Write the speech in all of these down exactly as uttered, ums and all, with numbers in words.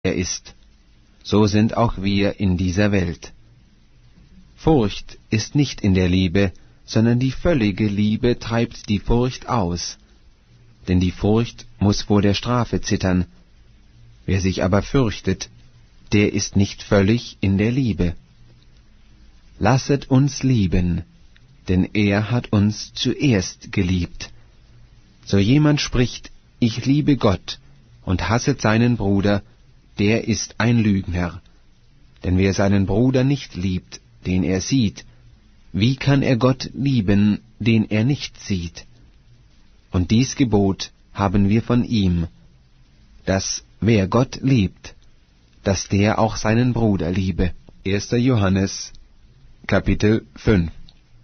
er ist, so sind auch wir in dieser Welt. Furcht ist nicht in der Liebe, sondern die völlige Liebe treibt die Furcht aus. Denn die Furcht muß vor der Strafe zittern. Wer sich aber fürchtet, der ist nicht völlig in der Liebe. Lasset uns lieben, denn er hat uns zuerst geliebt. So jemand spricht, ich liebe Gott, und hasset seinen Bruder, der ist ein Lügner. Denn wer seinen Bruder nicht liebt, den er sieht, wie kann er Gott lieben, den er nicht sieht? Und dies Gebot haben wir von ihm, dass wer Gott liebt, dass der auch seinen Bruder liebe. erster Johannes, Kapitel fünf.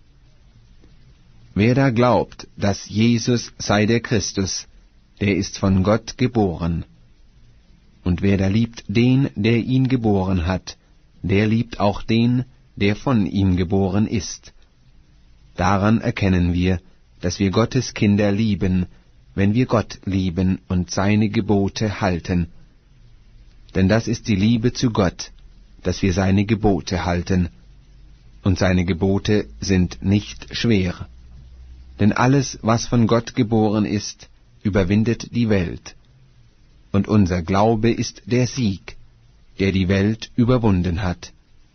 Wer da glaubt, dass Jesus sei der Christus, der ist von Gott geboren. Und wer da liebt den, der ihn geboren hat, der liebt auch den, der von ihm geboren ist. Daran erkennen wir, dass wir Gottes Kinder lieben, wenn wir Gott lieben und seine Gebote halten. Denn das ist die Liebe zu Gott, dass wir seine Gebote halten. Und seine Gebote sind nicht schwer. Denn alles, was von Gott geboren ist, überwindet die Welt. Und unser Glaube ist der Sieg, der die Welt überwunden hat.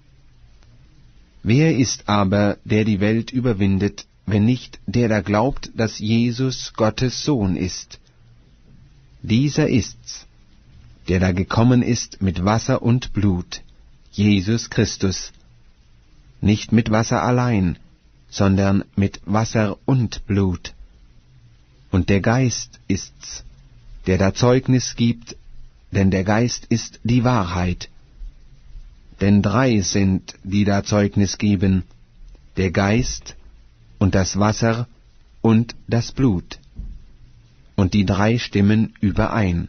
Wer ist aber, der die Welt überwindet, wenn nicht der da glaubt, dass Jesus Gottes Sohn ist? Dieser ist's, der da gekommen ist mit Wasser und Blut, Jesus Christus. Nicht mit Wasser allein, sondern mit Wasser und Blut. Und der Geist ist's, der da Zeugnis gibt, denn der Geist ist die Wahrheit. Denn drei sind, die da Zeugnis geben, der Geist und das Wasser und das Blut. Und die drei stimmen überein.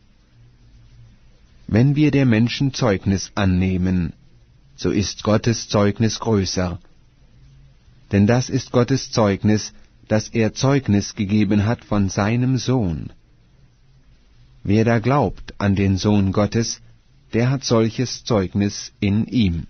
Wenn wir der Menschen Zeugnis annehmen, so ist Gottes Zeugnis größer. Denn das ist Gottes Zeugnis, dass er Zeugnis gegeben hat von seinem Sohn. Wer da glaubt an den Sohn Gottes, der hat solches Zeugnis in ihm.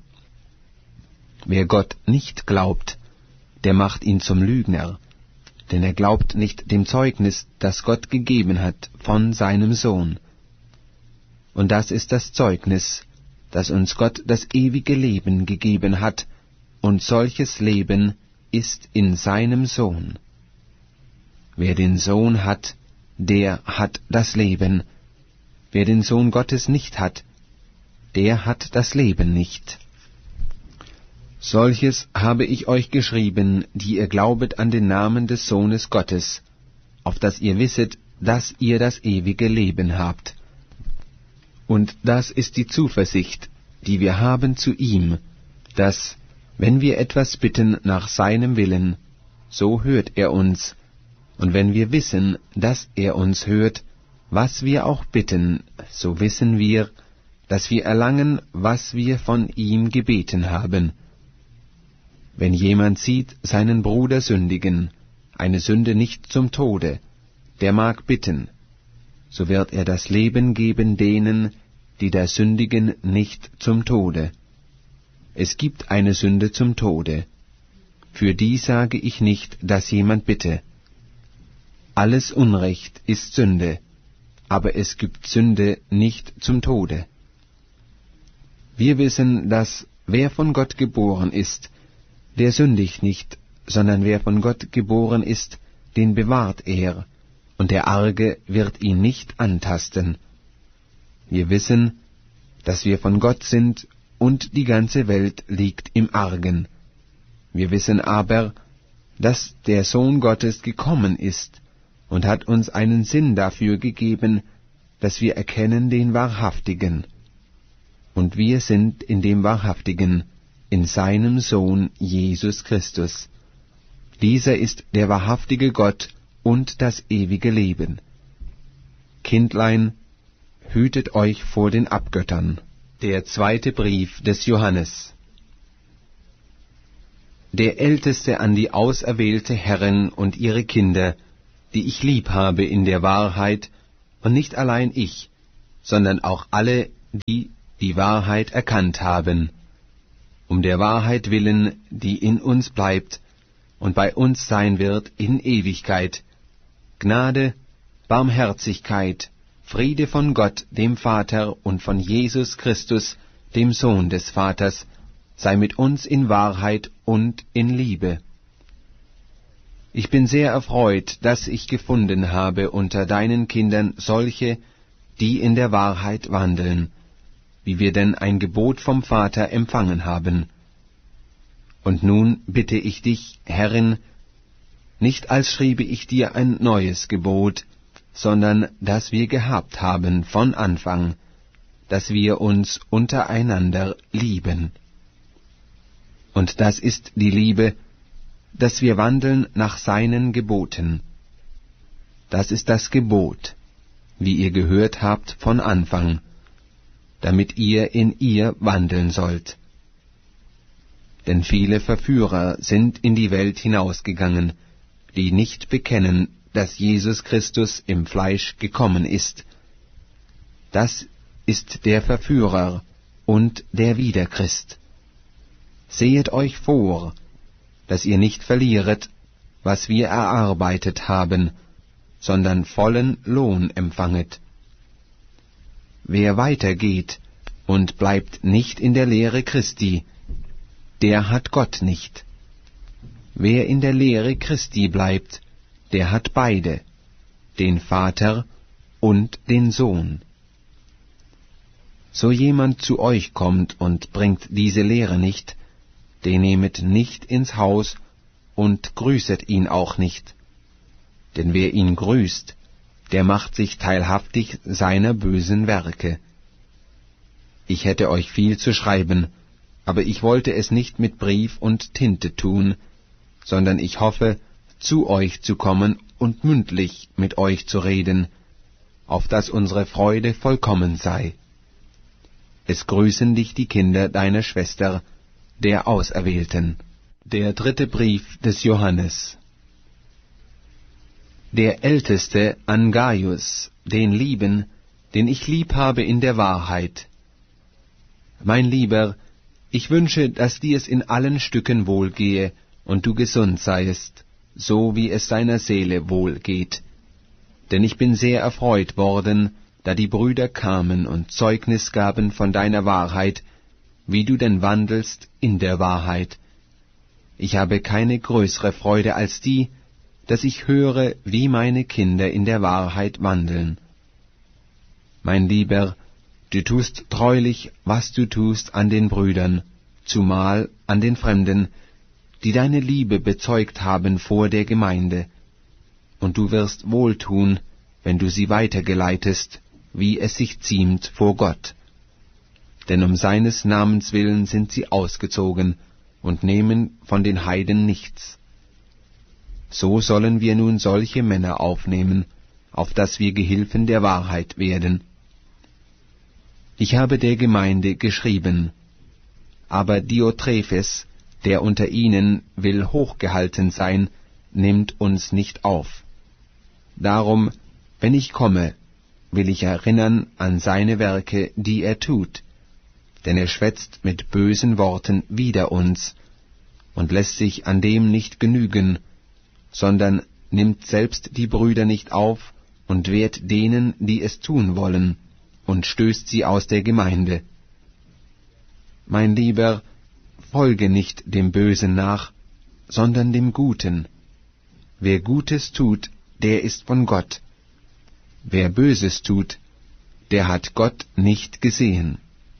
Wer Gott nicht glaubt, der macht ihn zum Lügner, denn er glaubt nicht dem Zeugnis, das Gott gegeben hat von seinem Sohn. Und das ist das Zeugnis, dass uns Gott das ewige Leben gegeben hat, und solches Leben ist in seinem Sohn. Wer den Sohn hat, der hat das Leben. Wer den Sohn Gottes nicht hat, der hat das Leben nicht. Solches habe ich euch geschrieben, die ihr glaubet an den Namen des Sohnes Gottes, auf dass ihr wisset, dass ihr das ewige Leben habt. Und das ist die Zuversicht, die wir haben zu ihm, dass, wenn wir etwas bitten nach seinem Willen, so hört er uns, und wenn wir wissen, dass er uns hört, was wir auch bitten, so wissen wir, dass wir erlangen, was wir von ihm gebeten haben. Wenn jemand sieht seinen Bruder sündigen, eine Sünde nicht zum Tode, der mag bitten, so wird er das Leben geben denen, die da sündigen nicht zum Tode. Es gibt eine Sünde zum Tode. Für die sage ich nicht, dass jemand bitte. Alles Unrecht ist Sünde, aber es gibt Sünde nicht zum Tode. Wir wissen, dass wer von Gott geboren ist, der sündigt nicht, sondern wer von Gott geboren ist, den bewahrt er, und der Arge wird ihn nicht antasten. Wir wissen, dass wir von Gott sind, und die ganze Welt liegt im Argen. Wir wissen aber, dass der Sohn Gottes gekommen ist, und hat uns einen Sinn dafür gegeben, dass wir erkennen den Wahrhaftigen. Und wir sind in dem Wahrhaftigen, in seinem Sohn Jesus Christus. Dieser ist der wahrhaftige Gott und das ewige Leben. Kindlein, hütet euch vor den Abgöttern. Der zweite Brief des Johannes. Der Älteste an die auserwählte Herren und ihre Kinder, die ich lieb habe in der Wahrheit, und nicht allein ich, sondern auch alle, die die Wahrheit erkannt haben, um der Wahrheit willen, die in uns bleibt und bei uns sein wird in Ewigkeit. Gnade, Barmherzigkeit, Friede von Gott, dem Vater, und von Jesus Christus, dem Sohn des Vaters, sei mit uns in Wahrheit und in Liebe. Ich bin sehr erfreut, dass ich gefunden habe unter deinen Kindern solche, die in der Wahrheit wandeln, wie wir denn ein Gebot vom Vater empfangen haben. Und nun bitte ich dich, Herrin, nicht als schriebe ich dir ein neues Gebot, sondern das wir gehabt haben von Anfang, dass wir uns untereinander lieben. Und das ist die Liebe, dass wir wandeln nach seinen Geboten. Das ist das Gebot, wie ihr gehört habt von Anfang, damit ihr in ihr wandeln sollt. Denn viele Verführer sind in die Welt hinausgegangen, die nicht bekennen, dass Jesus Christus im Fleisch gekommen ist. Das ist der Verführer und der Widerchrist. Sehet euch vor, dass ihr nicht verlieret, was wir erarbeitet haben, sondern vollen Lohn empfanget. Wer weitergeht und bleibt nicht in der Lehre Christi, der hat Gott nicht. Wer in der Lehre Christi bleibt, der hat beide, den Vater und den Sohn. So jemand zu euch kommt und bringt diese Lehre nicht, den nehmet nicht ins Haus und grüßet ihn auch nicht. Denn wer ihn grüßt, der macht sich teilhaftig seiner bösen Werke. Ich hätte euch viel zu schreiben, aber ich wollte es nicht mit Brief und Tinte tun, sondern ich hoffe, zu euch zu kommen und mündlich mit euch zu reden, auf dass unsere Freude vollkommen sei. Es grüßen dich die Kinder deiner Schwester, der Auserwählten. Der dritte Brief des Johannes. Der Älteste an Gaius, den Lieben, den ich lieb habe in der Wahrheit. Mein Lieber, ich wünsche, dass dir es in allen Stücken wohlgehe und du gesund seiest, so wie es deiner Seele wohlgeht. Denn ich bin sehr erfreut worden, da die Brüder kamen und Zeugnis gaben von deiner Wahrheit, wie du denn wandelst in der Wahrheit. Ich habe keine größere Freude als die, dass ich höre, wie meine Kinder in der Wahrheit wandeln. Mein Lieber, du tust treulich, was du tust an den Brüdern, zumal an den Fremden, die deine Liebe bezeugt haben vor der Gemeinde, und du wirst wohltun, wenn du sie weitergeleitest, wie es sich ziemt vor Gott. Denn um seines Namens willen sind sie ausgezogen und nehmen von den Heiden nichts. So sollen wir nun solche Männer aufnehmen, auf dass wir Gehilfen der Wahrheit werden. Ich habe der Gemeinde geschrieben, aber Diotrephes, der unter ihnen will hochgehalten sein, nimmt uns nicht auf. Darum, wenn ich komme, will ich erinnern an seine Werke, die er tut, denn er schwätzt mit bösen Worten wider uns und lässt sich an dem nicht genügen, sondern nimmt selbst die Brüder nicht auf und wehrt denen, die es tun wollen, und stößt sie aus der Gemeinde. Mein Lieber, folge nicht dem Bösen nach, sondern dem Guten. Wer Gutes tut, der ist von Gott. Wer Böses tut, der hat Gott nicht gesehen.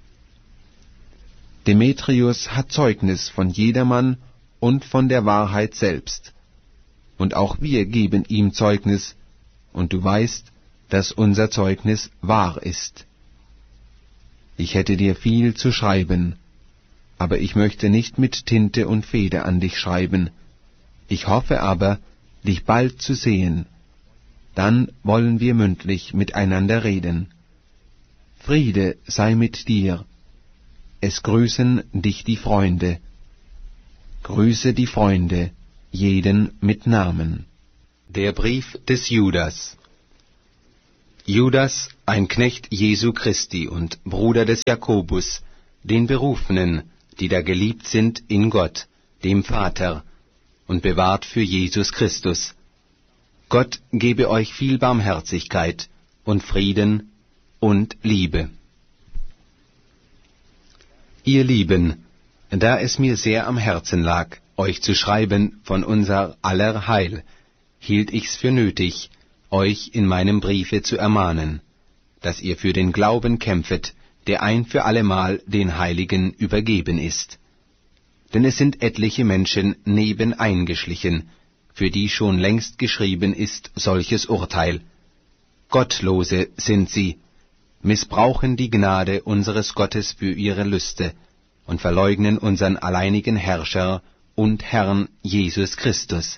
Demetrius hat Zeugnis von jedermann und von der Wahrheit selbst. Und auch wir geben ihm Zeugnis, und du weißt, dass unser Zeugnis wahr ist. Ich hätte dir viel zu schreiben, aber ich möchte nicht mit Tinte und Feder an dich schreiben. Ich hoffe aber, dich bald zu sehen. Dann wollen wir mündlich miteinander reden. Friede sei mit dir. Es grüßen dich die Freunde. Grüße die Freunde, jeden mit Namen. Der Brief des Judas. Judas, ein Knecht Jesu Christi und Bruder des Jakobus, den Berufenen, die da geliebt sind in Gott, dem Vater, und bewahrt für Jesus Christus. Gott gebe euch viel Barmherzigkeit und Frieden und Liebe. Ihr Lieben, da es mir sehr am Herzen lag, euch zu schreiben von unser aller Heil, hielt ich's für nötig, euch in meinem Briefe zu ermahnen, dass ihr für den Glauben kämpfet, der ein für allemal den Heiligen übergeben ist. Denn es sind etliche Menschen nebeneingeschlichen, für die schon längst geschrieben ist solches Urteil. Gottlose sind sie, missbrauchen die Gnade unseres Gottes für ihre Lüste und verleugnen unseren alleinigen Herrscher und Herrn Jesus Christus.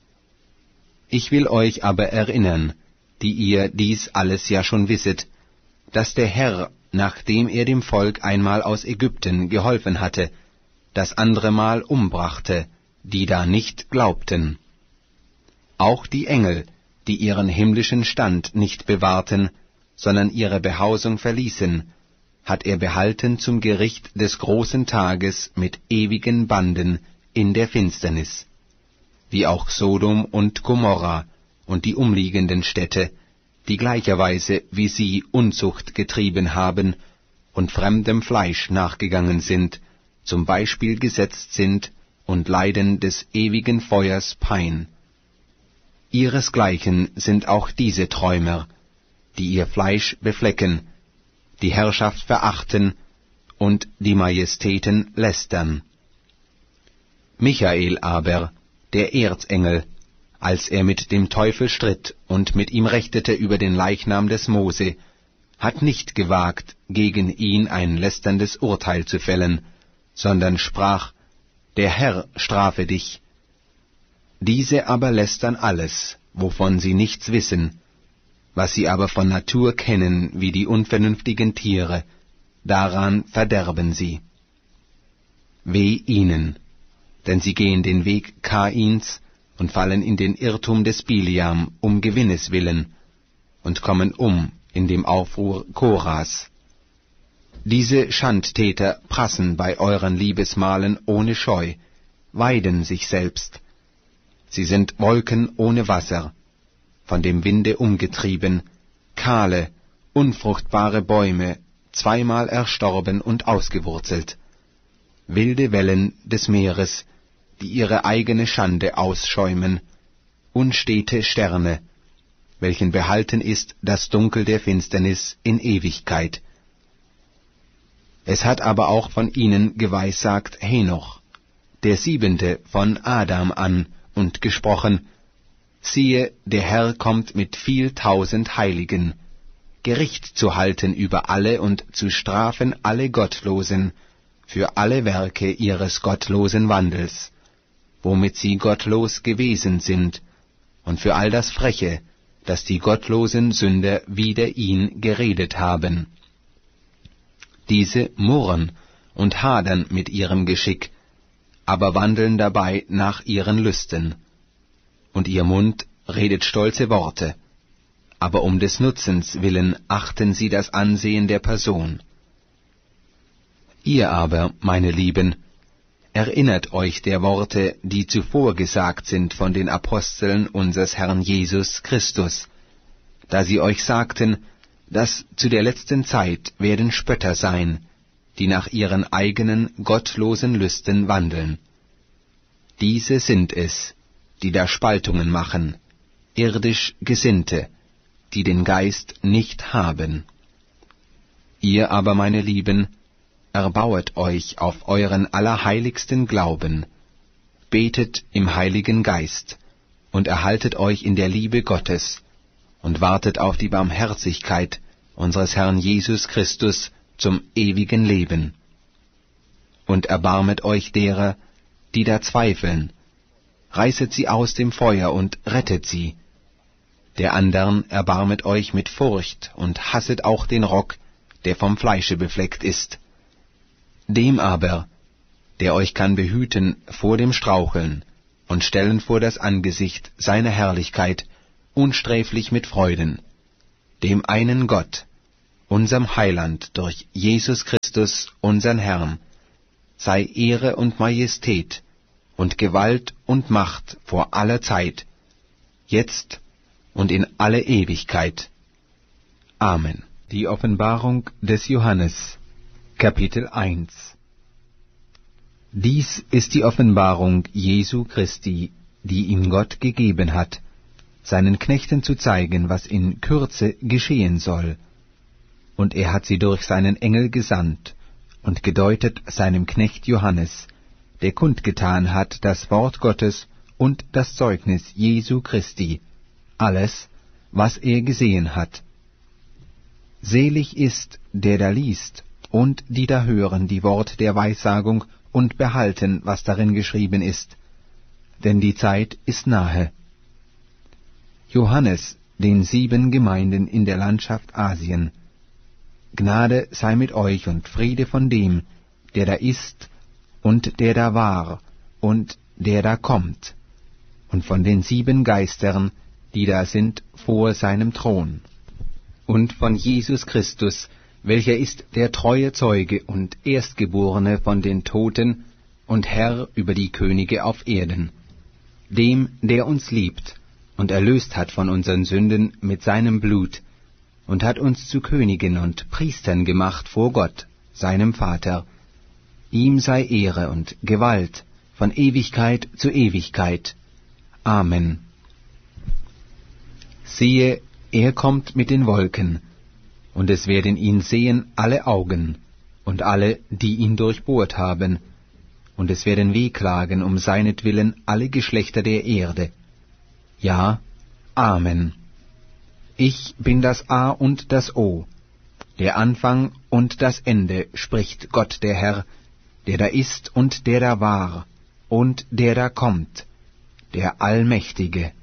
Ich will euch aber erinnern, die ihr dies alles ja schon wisset, dass der Herr, nachdem er dem Volk einmal aus Ägypten geholfen hatte, das andere Mal umbrachte, die da nicht glaubten. Auch die Engel, die ihren himmlischen Stand nicht bewahrten, sondern ihre Behausung verließen, hat er behalten zum Gericht des großen Tages mit ewigen Banden in der Finsternis, wie auch Sodom und Gomorra und die umliegenden Städte, die gleicherweise wie sie Unzucht getrieben haben und fremdem Fleisch nachgegangen sind, zum Beispiel gesetzt sind und leiden des ewigen Feuers Pein. Ihresgleichen sind auch diese Träumer, die ihr Fleisch beflecken, die Herrschaft verachten und die Majestäten lästern. Michael aber, der Erzengel, als er mit dem Teufel stritt und mit ihm rechtete über den Leichnam des Mose, hat nicht gewagt, gegen ihn ein lästerndes Urteil zu fällen, sondern sprach, der Herr strafe dich. Diese aber lästern alles, wovon sie nichts wissen, was sie aber von Natur kennen wie die unvernünftigen Tiere, daran verderben sie. Weh ihnen, denn sie gehen den Weg Kains und fallen in den Irrtum des Biliam um Gewinnes willen und kommen um in dem Aufruhr Koras. Diese Schandtäter prassen bei euren Liebesmahlen ohne Scheu, weiden sich selbst. Sie sind Wolken ohne Wasser, von dem Winde umgetrieben, kahle, unfruchtbare Bäume, zweimal erstorben und ausgewurzelt, wilde Wellen des Meeres, die ihre eigene Schande ausschäumen, unstete Sterne, welchen behalten ist das Dunkel der Finsternis in Ewigkeit. Es hat aber auch von ihnen geweissagt Henoch, der Siebente von Adam an, und gesprochen, siehe, der Herr kommt mit viel tausend Heiligen, Gericht zu halten über alle und zu strafen alle Gottlosen für alle Werke ihres gottlosen Wandels, womit sie gottlos gewesen sind, und für all das Freche, das die gottlosen Sünder wider ihn geredet haben. Diese murren und hadern mit ihrem Geschick, aber wandeln dabei nach ihren Lüsten. Und ihr Mund redet stolze Worte, aber um des Nutzens willen achten sie das Ansehen der Person. Ihr aber, meine Lieben, erinnert euch der Worte, die zuvor gesagt sind von den Aposteln unseres Herrn Jesus Christus, da sie euch sagten, dass zu der letzten Zeit werden Spötter sein, die nach ihren eigenen gottlosen Lüsten wandeln. Diese sind es, die da Spaltungen machen, irdisch Gesinnte, die den Geist nicht haben. Ihr aber, meine Lieben, erbauet euch auf euren allerheiligsten Glauben, betet im Heiligen Geist und erhaltet euch in der Liebe Gottes und wartet auf die Barmherzigkeit unseres Herrn Jesus Christus zum ewigen Leben. Und erbarmet euch derer, die da zweifeln, reißet sie aus dem Feuer und rettet sie. Der andern erbarmet euch mit Furcht und hasset auch den Rock, der vom Fleische befleckt ist. Dem aber, der euch kann behüten vor dem Straucheln und stellen vor das Angesicht seiner Herrlichkeit, unsträflich mit Freuden, dem einen Gott, unserem Heiland durch Jesus Christus, unsern Herrn, sei Ehre und Majestät und Gewalt und Macht vor aller Zeit, jetzt und in alle Ewigkeit. Amen. Die Offenbarung des Johannes, Kapitel eins. Dies ist die Offenbarung Jesu Christi, die ihm Gott gegeben hat, seinen Knechten zu zeigen, was in Kürze geschehen soll. Und er hat sie durch seinen Engel gesandt und gedeutet seinem Knecht Johannes, der kundgetan hat das Wort Gottes und das Zeugnis Jesu Christi, alles, was er gesehen hat. Selig ist, der da liest, und die da hören die Wort der Weissagung und behalten, was darin geschrieben ist, denn die Zeit ist nahe. Johannes, den sieben Gemeinden in der Landschaft Asien. Gnade sei mit euch und Friede von dem, der da ist und der da war und der da kommt, und von den sieben Geistern, die da sind vor seinem Thron, und von Jesus Christus, welcher ist der treue Zeuge und Erstgeborene von den Toten und Herr über die Könige auf Erden, dem, der uns liebt und erlöst hat von unseren Sünden mit seinem Blut und hat uns zu Königen und Priestern gemacht vor Gott, seinem Vater. Ihm sei Ehre und Gewalt von Ewigkeit zu Ewigkeit. Amen. Siehe, er kommt mit den Wolken, und es werden ihn sehen alle Augen, und alle, die ihn durchbohrt haben, und es werden wehklagen um seinetwillen alle Geschlechter der Erde. Ja, Amen. Ich bin das A und das O, der Anfang und das Ende, spricht Gott der Herr, der da ist und der da war und der da kommt, der Allmächtige.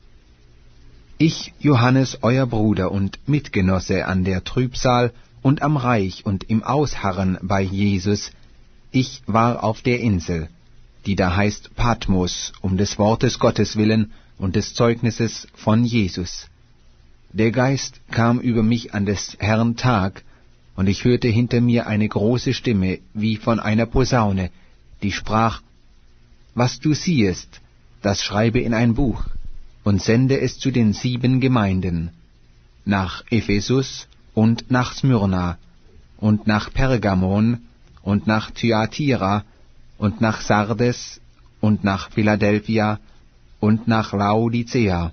Ich, Johannes, euer Bruder und Mitgenosse an der Trübsal und am Reich und im Ausharren bei Jesus, ich war auf der Insel, die da heißt Patmos, um des Wortes Gottes willen und des Zeugnisses von Jesus. Der Geist kam über mich an des Herrn Tag, und ich hörte hinter mir eine große Stimme, wie von einer Posaune, die sprach: Was du siehest, das schreibe in ein Buch, und sende es zu den sieben Gemeinden, nach Ephesus und nach Smyrna, und nach Pergamon, und nach Thyatira, und nach Sardes, und nach Philadelphia, und nach Laodicea.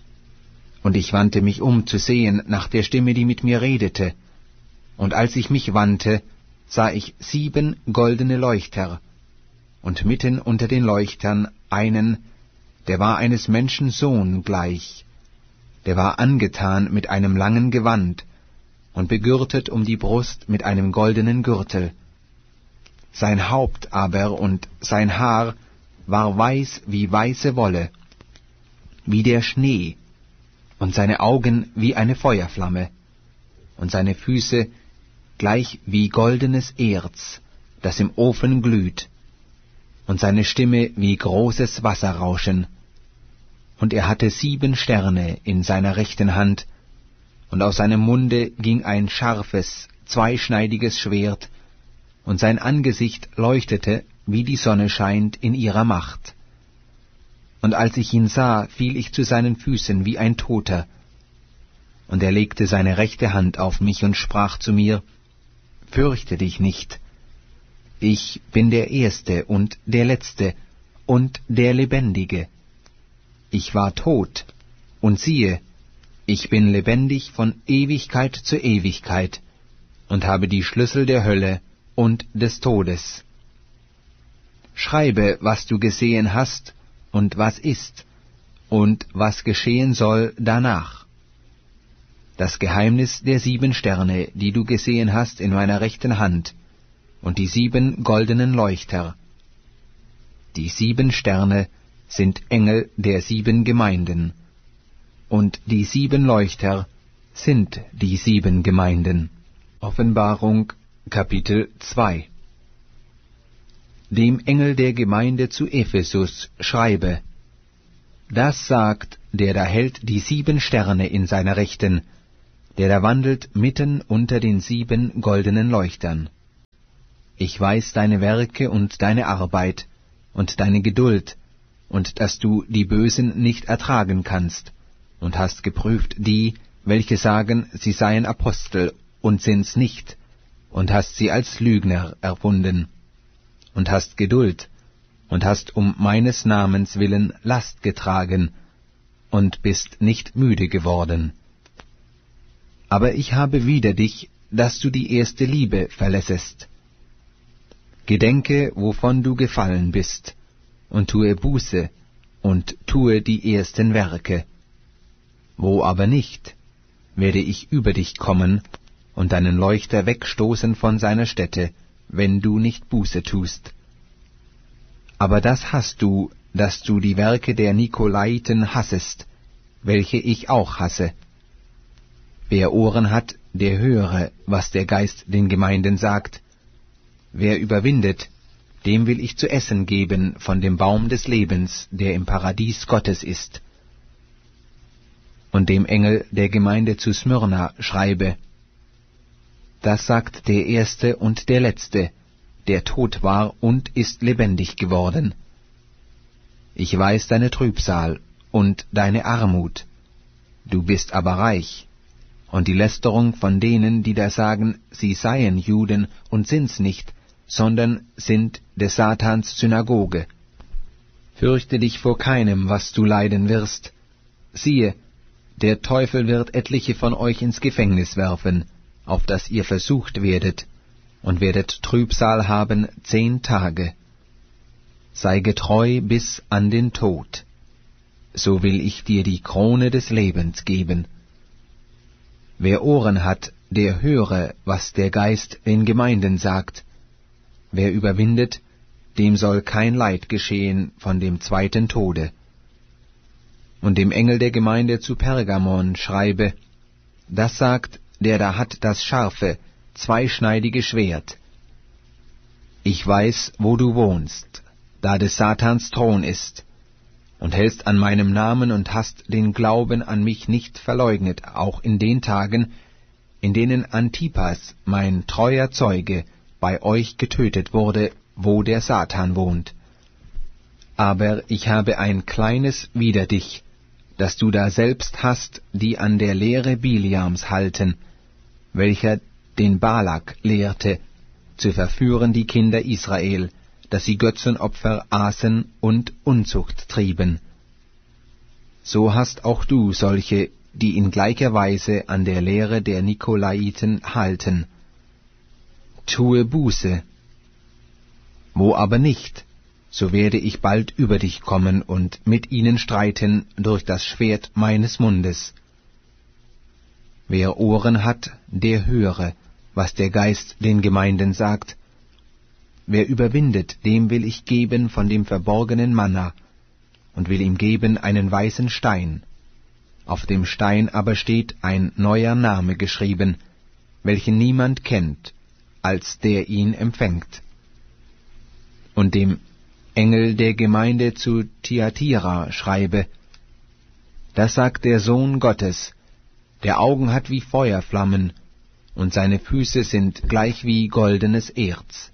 Und ich wandte mich um zu sehen nach der Stimme, die mit mir redete. Und als ich mich wandte, sah ich sieben goldene Leuchter, und mitten unter den Leuchtern einen, der war eines Menschen Sohn gleich, der war angetan mit einem langen Gewand und begürtet um die Brust mit einem goldenen Gürtel. Sein Haupt aber und sein Haar war weiß wie weiße Wolle, wie der Schnee, und seine Augen wie eine Feuerflamme, und seine Füße gleich wie goldenes Erz, das im Ofen glüht, und seine Stimme wie großes Wasserrauschen. Und er hatte sieben Sterne in seiner rechten Hand, und aus seinem Munde ging ein scharfes, zweischneidiges Schwert, und sein Angesicht leuchtete, wie die Sonne scheint in ihrer Macht. Und als ich ihn sah, fiel ich zu seinen Füßen wie ein Toter. Und er legte seine rechte Hand auf mich und sprach zu mir: Fürchte dich nicht. Ich bin der Erste und der Letzte und der Lebendige. Ich war tot, und siehe, ich bin lebendig von Ewigkeit zu Ewigkeit und habe die Schlüssel der Hölle und des Todes. Schreibe, was du gesehen hast und was ist und was geschehen soll danach. Das Geheimnis der sieben Sterne, die du gesehen hast in meiner rechten Hand, und die sieben goldenen Leuchter. Die sieben Sterne sind Engel der sieben Gemeinden, und die sieben Leuchter sind die sieben Gemeinden. Offenbarung, Kapitel zwei. Dem Engel der Gemeinde zu Ephesus schreibe: Das sagt, der da hält die sieben Sterne in seiner Rechten der da wandelt mitten unter den sieben goldenen Leuchtern. Ich weiß deine Werke und deine Arbeit und deine Geduld, und dass du die Bösen nicht ertragen kannst, und hast geprüft die, welche sagen, sie seien Apostel und sind's nicht, und hast sie als Lügner erfunden, und hast Geduld, und hast um meines Namens willen Last getragen, und bist nicht müde geworden. Aber ich habe wider dich, dass du die erste Liebe verlässest. Gedenke, wovon du gefallen bist, und tue Buße, und tue die ersten Werke. Wo aber nicht, werde ich über dich kommen, und deinen Leuchter wegstoßen von seiner Stätte, wenn du nicht Buße tust. Aber das hast du, dass du die Werke der Nikolaiten hassest, welche ich auch hasse. Wer Ohren hat, der höre, was der Geist den Gemeinden sagt. Wer überwindet, dem will ich zu essen geben von dem Baum des Lebens, der im Paradies Gottes ist. Und dem Engel der Gemeinde zu Smyrna schreibe: Das sagt der Erste und der Letzte, der tot war und ist lebendig geworden. Ich weiß deine Trübsal und deine Armut, du bist aber reich, und die Lästerung von denen, die da sagen, sie seien Juden und sind's nicht, sondern sind des Satans Synagoge. Fürchte dich vor keinem, was du leiden wirst. Siehe, der Teufel wird etliche von euch ins Gefängnis werfen, auf dass ihr versucht werdet, und werdet Trübsal haben zehn Tage. Sei getreu bis an den Tod, so will ich dir die Krone des Lebens geben. Wer Ohren hat, der höre, was der Geist den Gemeinden sagt. Wer überwindet, dem soll kein Leid geschehen von dem zweiten Tode. Und dem Engel der Gemeinde zu Pergamon schreibe: Das sagt, der da hat das scharfe, zweischneidige Schwert. Ich weiß, wo du wohnst, da des Satans Thron ist, und hältst an meinem Namen und hast den Glauben an mich nicht verleugnet, auch in den Tagen, in denen Antipas, mein treuer Zeuge, bei euch getötet wurde, wo der Satan wohnt. Aber ich habe ein kleines wider dich, dass du da selbst hast, die an der Lehre Biliams halten, welcher den Balak lehrte, zu verführen die Kinder Israel, dass sie Götzenopfer aßen und Unzucht trieben. So hast auch du solche, die in gleicher Weise an der Lehre der Nikolaiten halten. Tue Buße. Wo aber nicht, so werde ich bald über dich kommen und mit ihnen streiten durch das Schwert meines Mundes. Wer Ohren hat, der höre, was der Geist den Gemeinden sagt. Wer überwindet, dem will ich geben von dem verborgenen Manna, und will ihm geben einen weißen Stein. Auf dem Stein aber steht ein neuer Name geschrieben, welchen niemand kennt, als der ihn empfängt. Und dem Engel der Gemeinde zu Thyatira schreibe: Das sagt der Sohn Gottes, der Augen hat wie Feuerflammen, und seine Füße sind gleich wie goldenes Erz.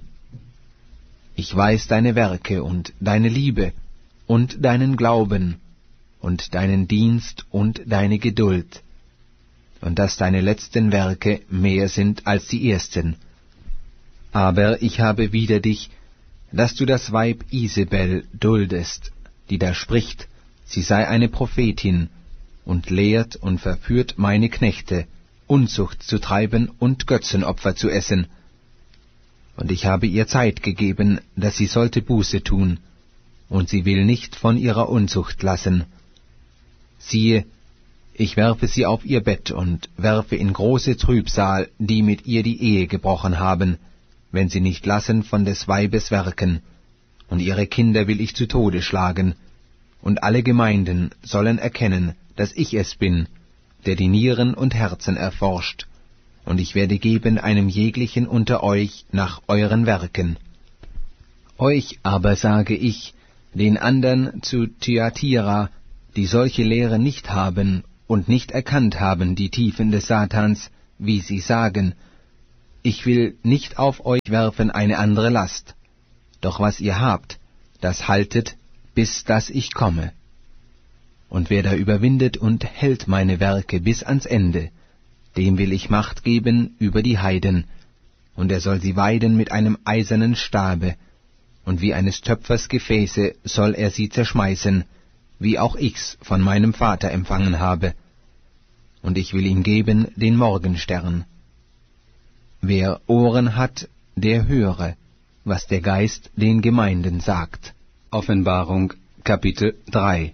Ich weiß deine Werke und deine Liebe und deinen Glauben und deinen Dienst und deine Geduld, und dass deine letzten Werke mehr sind als die ersten. Aber ich habe wider dich, dass du das Weib Isabel duldest, die da spricht, sie sei eine Prophetin, und lehrt und verführt meine Knechte, Unzucht zu treiben und Götzenopfer zu essen. Und ich habe ihr Zeit gegeben, dass sie sollte Buße tun, und sie will nicht von ihrer Unzucht lassen. Siehe, ich werfe sie auf ihr Bett und werfe in große Trübsal, die mit ihr die Ehe gebrochen haben, wenn sie nicht lassen von des Weibes Werken, und ihre Kinder will ich zu Tode schlagen, und alle Gemeinden sollen erkennen, dass ich es bin, der die Nieren und Herzen erforscht, und ich werde geben einem jeglichen unter euch nach euren Werken. Euch aber sage ich, den andern zu Thyatira, die solche Lehre nicht haben und nicht erkannt haben die Tiefen des Satans, wie sie sagen, ich will nicht auf euch werfen eine andere Last, doch was ihr habt, das haltet, bis dass ich komme. Und wer da überwindet und hält meine Werke bis ans Ende, dem will ich Macht geben über die Heiden, und er soll sie weiden mit einem eisernen Stabe, und wie eines Töpfers Gefäße soll er sie zerschmeißen, wie auch ich's von meinem Vater empfangen habe. Und ich will ihm geben den Morgenstern. Wer Ohren hat, der höre, was der Geist den Gemeinden sagt. Offenbarung, Kapitel drei.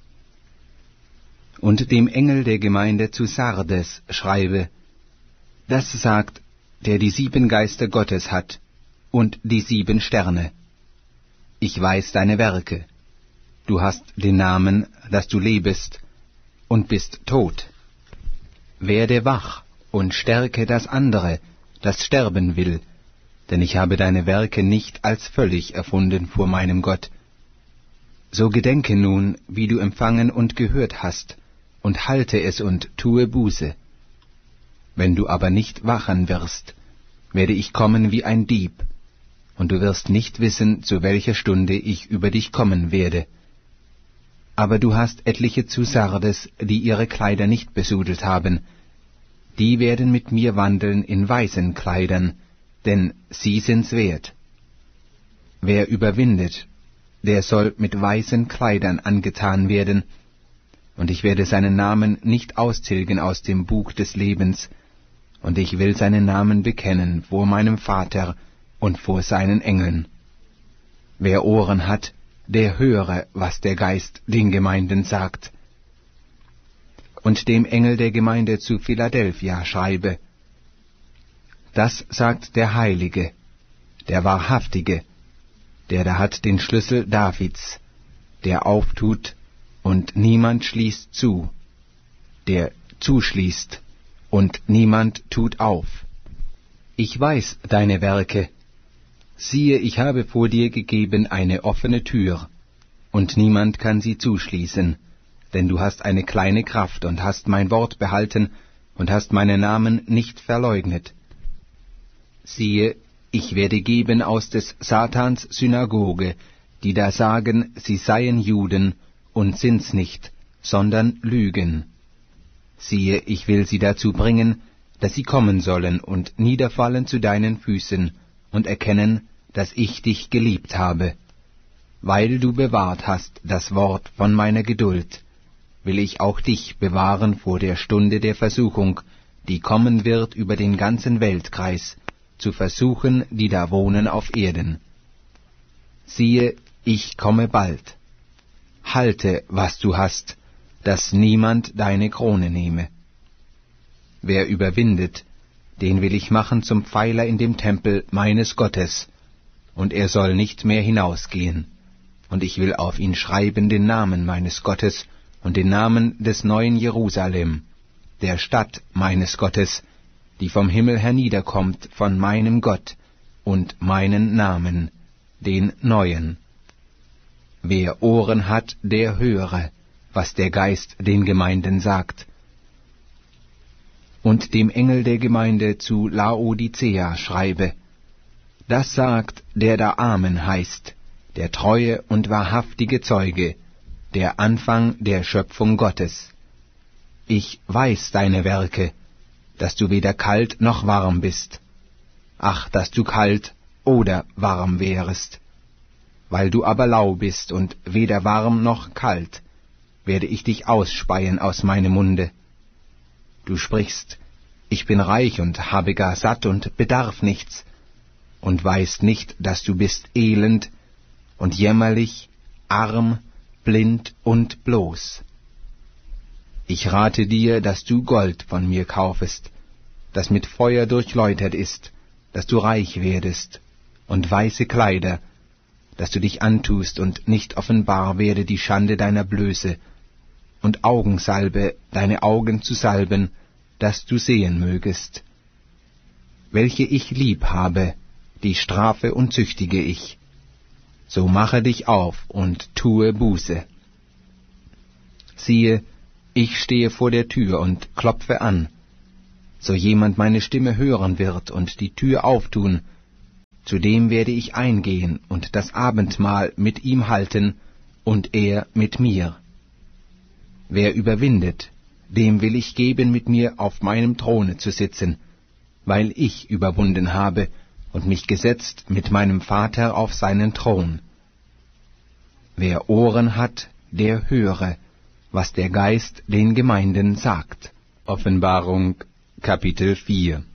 Und dem Engel der Gemeinde zu Sardes schreibe, das sagt, der die sieben Geister Gottes hat und die sieben Sterne. Ich weiß deine Werke. Du hast den Namen, dass du lebest und bist tot. Werde wach und stärke das andere, das sterben will, denn ich habe deine Werke nicht als völlig erfunden vor meinem Gott. So gedenke nun, wie du empfangen und gehört hast, und halte es und tue Buße. Wenn du aber nicht wachen wirst, werde ich kommen wie ein Dieb, und du wirst nicht wissen, zu welcher Stunde ich über dich kommen werde. Aber du hast etliche zu Sardes, die ihre Kleider nicht besudelt haben, die werden mit mir wandeln in weißen Kleidern, denn sie sind's wert. Wer überwindet, der soll mit weißen Kleidern angetan werden, und ich werde seinen Namen nicht austilgen aus dem Buch des Lebens, und ich will seinen Namen bekennen vor meinem Vater und vor seinen Engeln. Wer Ohren hat, der höre, was der Geist den Gemeinden sagt. Und dem Engel der Gemeinde zu Philadelphia schreibe, das sagt der Heilige, der Wahrhaftige, der da hat den Schlüssel Davids, der auftut, und niemand schließt zu, der zuschließt, und niemand tut auf. Ich weiß deine Werke. Siehe, ich habe vor dir gegeben eine offene Tür, und niemand kann sie zuschließen, denn du hast eine kleine Kraft und hast mein Wort behalten und hast meinen Namen nicht verleugnet. Siehe, ich werde geben aus des Satans Synagoge, die da sagen, sie seien Juden, und sind's nicht, sondern lügen. Siehe, ich will sie dazu bringen, dass sie kommen sollen und niederfallen zu deinen Füßen und erkennen, dass ich dich geliebt habe. Weil du bewahrt hast das Wort von meiner Geduld, will ich auch dich bewahren vor der Stunde der Versuchung, die kommen wird über den ganzen Weltkreis, zu versuchen, die da wohnen auf Erden. Siehe, ich komme bald. Halte, was du hast, dass niemand deine Krone nehme. Wer überwindet, den will ich machen zum Pfeiler in dem Tempel meines Gottes, und er soll nicht mehr hinausgehen. Und ich will auf ihn schreiben den Namen meines Gottes und den Namen des neuen Jerusalem, der Stadt meines Gottes, die vom Himmel herniederkommt von meinem Gott, und meinen Namen, den neuen. Wer Ohren hat, der höre, was der Geist den Gemeinden sagt. Und dem Engel der Gemeinde zu Laodicea schreibe, das sagt, der da Amen heißt, der treue und wahrhaftige Zeuge, der Anfang der Schöpfung Gottes. Ich weiß deine Werke, dass du weder kalt noch warm bist. Ach, dass du kalt oder warm wärest. Weil du aber lau bist und weder warm noch kalt, werde ich dich ausspeien aus meinem Munde. Du sprichst, ich bin reich und habe gar satt und bedarf nichts, und weißt nicht, dass du bist elend und jämmerlich, arm, blind und bloß. Ich rate dir, dass du Gold von mir kaufest, das mit Feuer durchläutert ist, dass du reich werdest, und weiße Kleider, dass du dich antust und nicht offenbar werde die Schande deiner Blöße, und Augensalbe, deine Augen zu salben, dass du sehen mögest. Welche ich lieb habe, die strafe und züchtige ich. So mache dich auf und tue Buße. Siehe, Ich stehe vor der Tür und klopfe an. So jemand meine Stimme hören wird und die Tür auftun, zu dem werde ich eingehen und das Abendmahl mit ihm halten und er mit mir. Wer überwindet, dem will ich geben, mit mir auf meinem Throne zu sitzen, weil ich überwunden habe und mich gesetzt mit meinem Vater auf seinen Thron. Wer Ohren hat, der höre, was der Geist den Gemeinden sagt. Offenbarung Kapitel vier.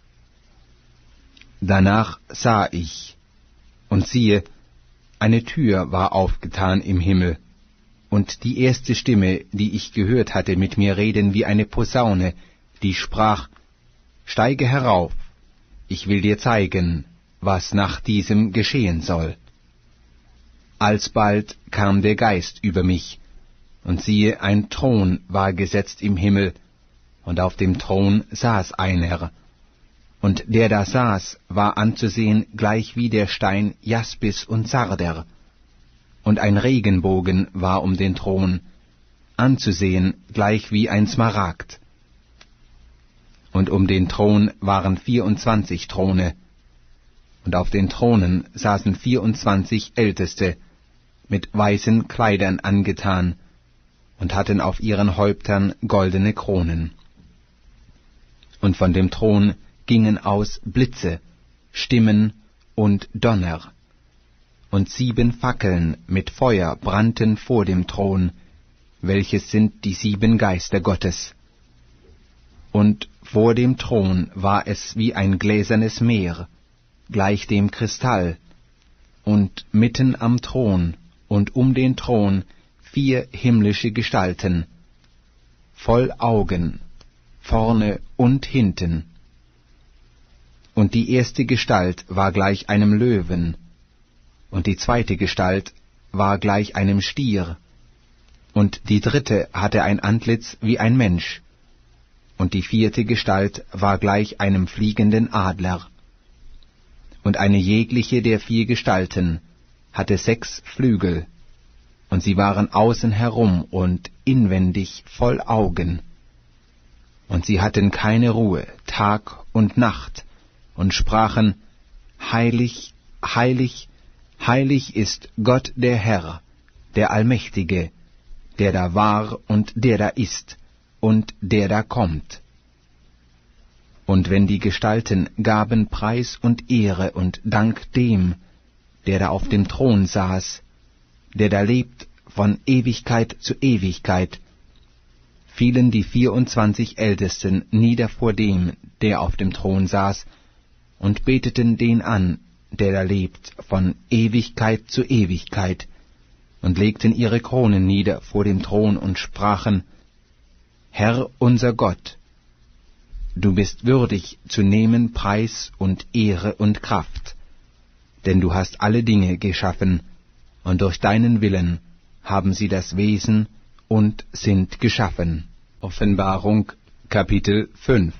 Danach sah ich, und siehe, eine Tür war aufgetan im Himmel, und die erste Stimme, die ich gehört hatte, mit mir reden wie eine Posaune, die sprach: Steige herauf, ich will dir zeigen, was nach diesem geschehen soll. Alsbald kam der Geist über mich, und siehe, ein Thron war gesetzt im Himmel, und auf dem Thron saß einer. Und der da saß, war anzusehen gleich wie der Stein Jaspis und Sarder. Und ein Regenbogen war um den Thron, anzusehen gleich wie ein Smaragd. Und um den Thron waren vierundzwanzig Throne, und auf den Thronen saßen vierundzwanzig Älteste, mit weißen Kleidern angetan, und hatten auf ihren Häuptern goldene Kronen. Und von dem Thron gingen aus Blitze, Stimmen und Donner, und sieben Fackeln mit Feuer brannten vor dem Thron, welches sind die sieben Geister Gottes. Und vor dem Thron war es wie ein gläsernes Meer, gleich dem Kristall, und mitten am Thron und um den Thron vier himmlische Gestalten, voll Augen, vorne und hinten. Und die erste Gestalt war gleich einem Löwen, und die zweite Gestalt war gleich einem Stier, und die dritte hatte ein Antlitz wie ein Mensch, und die vierte Gestalt war gleich einem fliegenden Adler. Und eine jegliche der vier Gestalten hatte sechs Flügel, und sie waren außen herum und inwendig voll Augen. Und sie hatten keine Ruhe, Tag und Nacht, und sprachen: Heilig, heilig, heilig ist Gott der Herr, der Allmächtige, der da war und der da ist und der da kommt. Und wenn die Gestalten gaben Preis und Ehre und Dank dem, der da auf dem Thron saß, der da lebt von Ewigkeit zu Ewigkeit, fielen die vierundzwanzig Ältesten nieder vor dem, der auf dem Thron saß, und beteten den an, der da lebt von Ewigkeit zu Ewigkeit, und legten ihre Kronen nieder vor dem Thron und sprachen: Herr unser Gott, du bist würdig zu nehmen Preis und Ehre und Kraft, denn du hast alle Dinge geschaffen, und durch deinen Willen haben sie das Wesen und sind geschaffen. Offenbarung Kapitel fünf.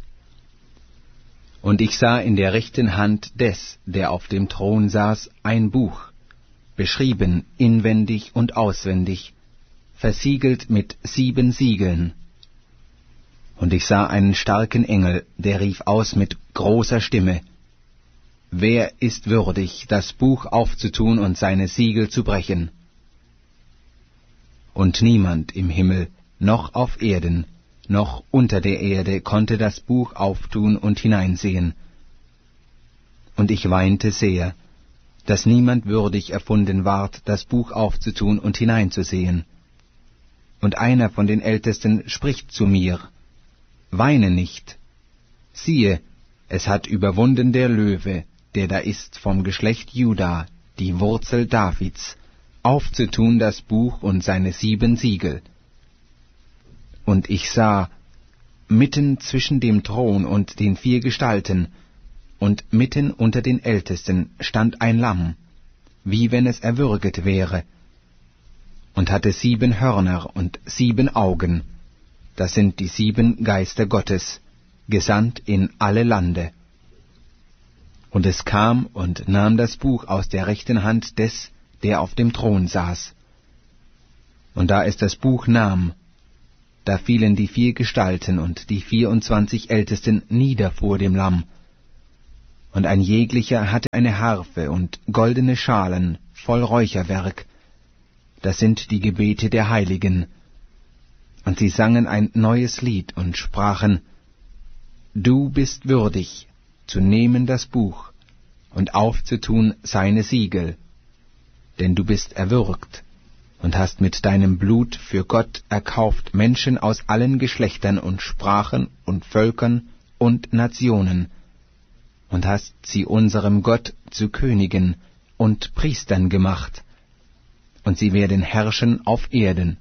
Und ich sah in der rechten Hand des, der auf dem Thron saß, ein Buch, beschrieben inwendig und auswendig, versiegelt mit sieben Siegeln. Und ich sah einen starken Engel, der rief aus mit großer Stimme: Wer ist würdig, das Buch aufzutun und seine Siegel zu brechen? Und niemand im Himmel, noch auf Erden, noch unter der Erde konnte das Buch auftun und hineinsehen. Und ich weinte sehr, dass niemand würdig erfunden ward, das Buch aufzutun und hineinzusehen. Und einer von den Ältesten spricht zu mir: Weine nicht. Siehe, es hat überwunden der Löwe, der da ist vom Geschlecht Juda, die Wurzel Davids, aufzutun das Buch und seine sieben Siegel. Und ich sah, mitten zwischen dem Thron und den vier Gestalten, und mitten unter den Ältesten stand ein Lamm, wie wenn es erwürget wäre, und hatte sieben Hörner und sieben Augen, das sind die sieben Geister Gottes, gesandt in alle Lande. Und es kam und nahm das Buch aus der rechten Hand des, der auf dem Thron saß. Und da es das Buch nahm, da fielen die vier Gestalten und die vierundzwanzig Ältesten nieder vor dem Lamm. Und ein jeglicher hatte eine Harfe und goldene Schalen voll Räucherwerk. Das sind die Gebete der Heiligen. Und sie sangen ein neues Lied und sprachen: Du bist würdig, zu nehmen das Buch und aufzutun seine Siegel, denn du bist erwürgt und hast mit deinem Blut für Gott erkauft Menschen aus allen Geschlechtern und Sprachen und Völkern und Nationen, und hast sie unserem Gott zu Königen und Priestern gemacht, und sie werden herrschen auf Erden.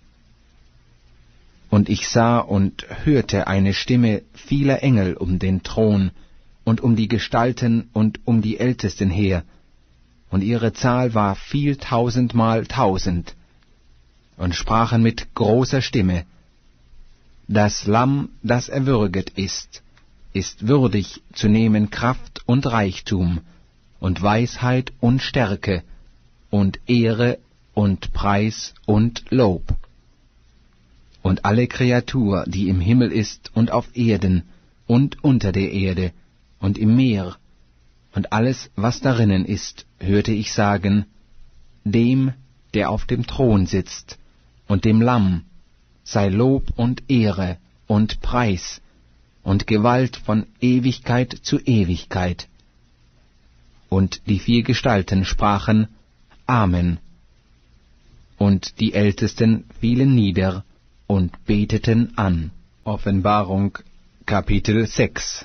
Und ich sah und hörte eine Stimme vieler Engel um den Thron und um die Gestalten und um die Ältesten her, und ihre Zahl war viel tausendmal tausend, und sprachen mit großer Stimme: Das Lamm, das erwürget ist, ist würdig zu nehmen Kraft und Reichtum und Weisheit und Stärke und Ehre und Preis und Lob. Und alle Kreatur, die im Himmel ist und auf Erden und unter der Erde und im Meer und alles, was darinnen ist, hörte ich sagen: Dem, der auf dem Thron sitzt, und dem Lamm, sei Lob und Ehre und Preis und Gewalt von Ewigkeit zu Ewigkeit. Und die vier Gestalten sprachen: Amen. Und die Ältesten fielen nieder und beteten an. Offenbarung, Kapitel sechs.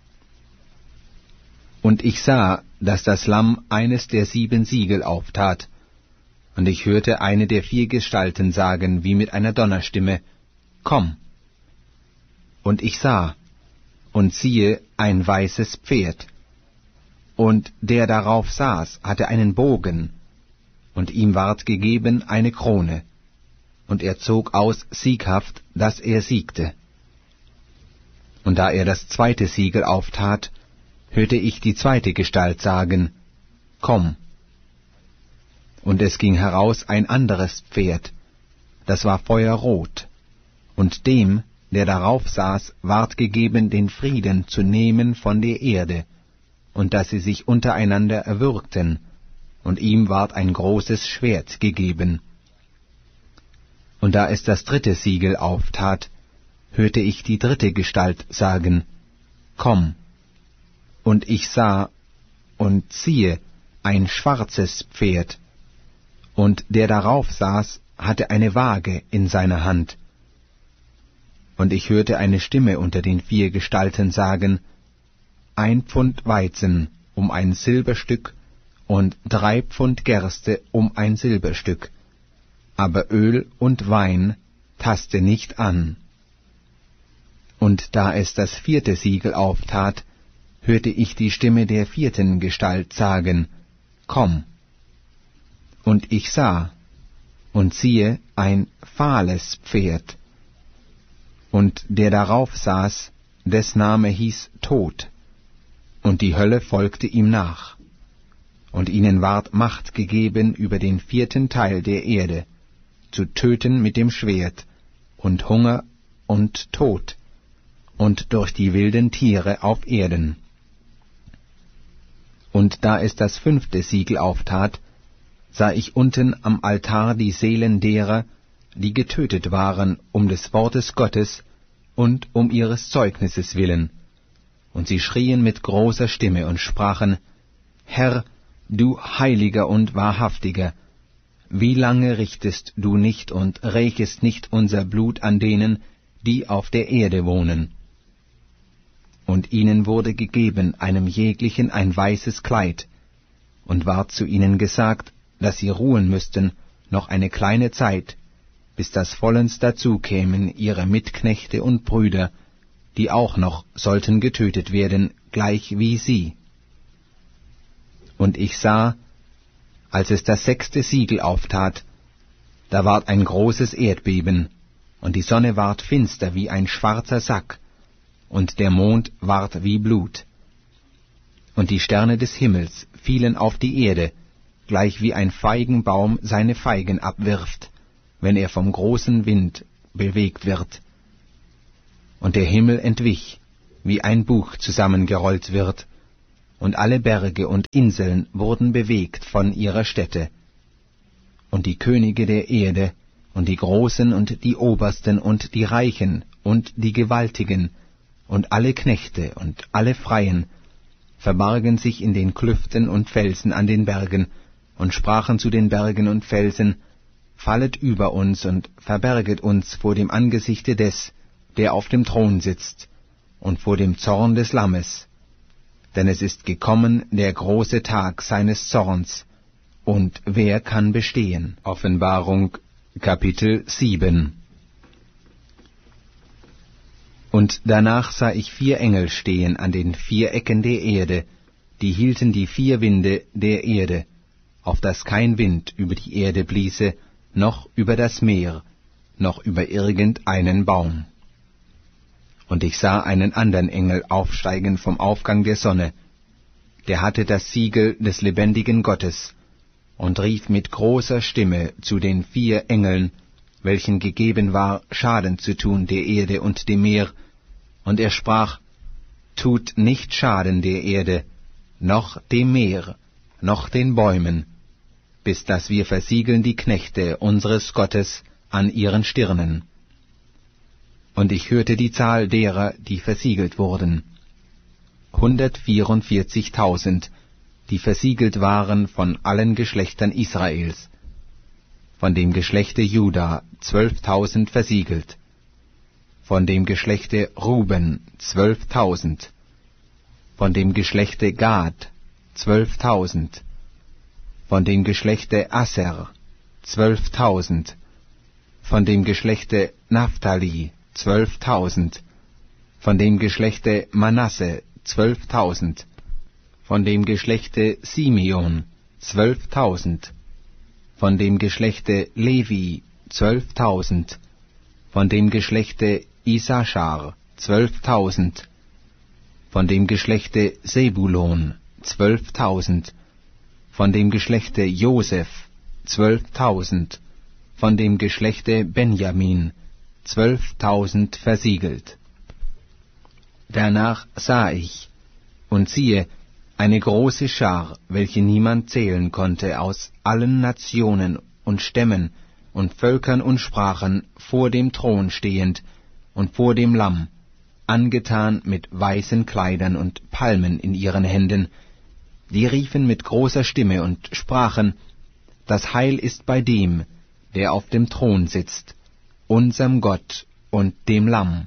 Und ich sah, dass das Lamm eines der sieben Siegel auftat, und ich hörte eine der vier Gestalten sagen, wie mit einer Donnerstimme: Komm! Und ich sah, und siehe, ein weißes Pferd, und der darauf saß, hatte einen Bogen, und ihm ward gegeben eine Krone, und er zog aus sieghaft, dass er siegte. Und da er das zweite Siegel auftat, hörte ich die zweite Gestalt sagen: Komm! Und es ging heraus ein anderes Pferd, das war feuerrot, und dem, der darauf saß, ward gegeben, den Frieden zu nehmen von der Erde, und dass sie sich untereinander erwürgten, und ihm ward ein großes Schwert gegeben. Und da es das dritte Siegel auftat, hörte ich die dritte Gestalt sagen: Komm! Und ich sah, und siehe, ein schwarzes Pferd, und der darauf saß, hatte eine Waage in seiner Hand. Und ich hörte eine Stimme unter den vier Gestalten sagen: Ein Pfund Weizen um ein Silberstück und drei Pfund Gerste um ein Silberstück, aber Öl und Wein taste nicht an. Und da es das vierte Siegel auftat, hörte ich die Stimme der vierten Gestalt sagen: Komm! Und ich sah, und siehe, ein fahles Pferd, und der darauf saß, des Name hieß Tod, und die Hölle folgte ihm nach. Und ihnen ward Macht gegeben über den vierten Teil der Erde, zu töten mit dem Schwert, und Hunger und Tod, und durch die wilden Tiere auf Erden. Und da es das fünfte Siegel auftat, sah ich unten am Altar die Seelen derer, die getötet waren um des Wortes Gottes und um ihres Zeugnisses willen. Und sie schrien mit großer Stimme und sprachen: Herr, du Heiliger und Wahrhaftiger, wie lange richtest du nicht und rächest nicht unser Blut an denen, die auf der Erde wohnen? Und ihnen wurde gegeben einem jeglichen ein weißes Kleid, und ward zu ihnen gesagt, dass sie ruhen müssten noch eine kleine Zeit, bis das vollends dazu kämen ihre Mitknechte und Brüder, die auch noch sollten getötet werden, gleich wie sie. Und ich sah, als es das sechste Siegel auftat, da ward ein großes Erdbeben, und die Sonne ward finster wie ein schwarzer Sack, und der Mond ward wie Blut. Und die Sterne des Himmels fielen auf die Erde, gleich wie ein Feigenbaum seine Feigen abwirft, wenn er vom großen Wind bewegt wird. Und der Himmel entwich, wie ein Buch zusammengerollt wird, und alle Berge und Inseln wurden bewegt von ihrer Stätte. Und die Könige der Erde, und die Großen und die Obersten und die Reichen und die Gewaltigen, und alle Knechte und alle Freien, verbargen sich in den Klüften und Felsen an den Bergen, und sprachen zu den Bergen und Felsen, fallet über uns und verberget uns vor dem Angesichte des, der auf dem Thron sitzt, und vor dem Zorn des Lammes. Denn es ist gekommen der große Tag seines Zorns, und wer kann bestehen? Offenbarung, Kapitel sieben. Und danach sah ich vier Engel stehen an den vier Ecken der Erde, die hielten die vier Winde der Erde, auf dass kein Wind über die Erde bliese, noch über das Meer, noch über irgendeinen Baum. Und ich sah einen andern Engel aufsteigen vom Aufgang der Sonne, der hatte das Siegel des lebendigen Gottes, und rief mit großer Stimme zu den vier Engeln, welchen gegeben war, Schaden zu tun der Erde und dem Meer, und er sprach, tut nicht Schaden der Erde, noch dem Meer, noch den Bäumen, bis dass wir versiegeln die Knechte unseres Gottes an ihren Stirnen. Und ich hörte die Zahl derer, die versiegelt wurden, hundertvierundvierzigtausend, die versiegelt waren von allen Geschlechtern Israels, von dem Geschlechte Juda zwölftausend versiegelt, von dem Geschlechte Ruben zwölftausend, von dem Geschlechte Gad zwölftausend, von dem Geschlechte Asser zwölftausend, von dem Geschlechte Naphtali zwölftausend, von dem Geschlechte Manasse zwölftausend, von dem Geschlechte Simeon zwölftausend, von dem Geschlechte Levi zwölftausend, von dem Geschlechte Issachar zwölftausend, von dem Geschlechte Sebulon zwölftausend, von dem Geschlechte Joseph zwölftausend, von dem Geschlechte Benjamin zwölftausend versiegelt. Danach sah ich, und siehe, eine große Schar, welche niemand zählen konnte, aus allen Nationen und Stämmen und Völkern und Sprachen, vor dem Thron stehend und vor dem Lamm, angetan mit weißen Kleidern und Palmen in ihren Händen, die riefen mit großer Stimme und sprachen, das Heil ist bei dem, der auf dem Thron sitzt, unserm Gott und dem Lamm.